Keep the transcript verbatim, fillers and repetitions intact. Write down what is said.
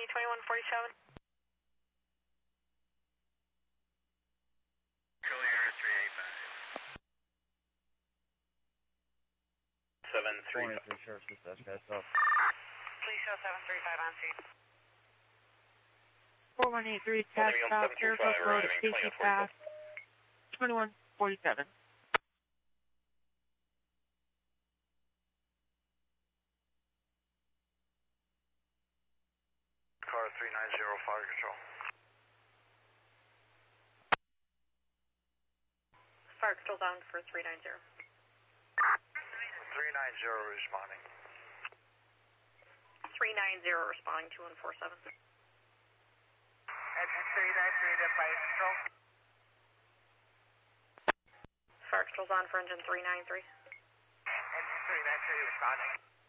twenty-one forty-seven. Clear three eight five. seven three five. twenty-three Sheriff's Dispatch, guys, up. Please show seven three five on scene. four one eight three, tax stop, Fairfield Road, Station Pass, twenty-one forty-seven. Car three nine zero, fire control. Fire control down for three nine zero. three nine zero responding. three nine zero responding to one four seven. Engine three nine three to fire control. Fire control's on for engine three nine three. Engine three nine three responding.